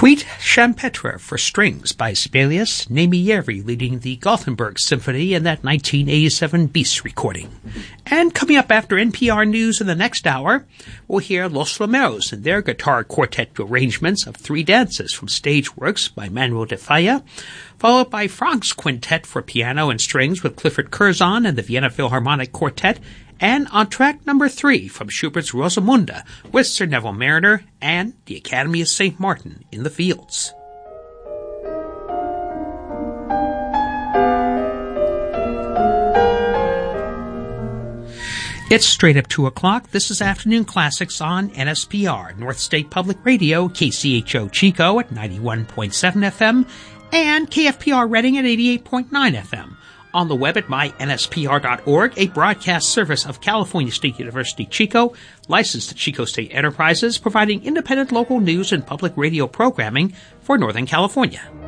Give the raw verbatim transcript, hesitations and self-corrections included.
Tweet Champetre for strings by Sibelius, Namieri leading the Gothenburg Symphony in that nineteen eighty-seven Beast recording. And coming up after N P R News in the next hour, we'll hear Los Romeros and their guitar quartet arrangements of three dances from stage works by Manuel de Falla, followed by Franck's Quintet for piano and strings with Clifford Curzon and the Vienna Philharmonic Quartet, and on track number three from Schubert's Rosamunde with Sir Neville Marriner and the Academy of Saint Martin in the Fields. It's straight up two o'clock. This is Afternoon Classics on N S P R, North State Public Radio, K C H O Chico at ninety-one point seven F M, and K F P R Reading at eighty-eight point nine F M. On the web at my N S P R dot org, a broadcast service of California State University Chico, licensed to Chico State Enterprises, providing independent local news and public radio programming for Northern California.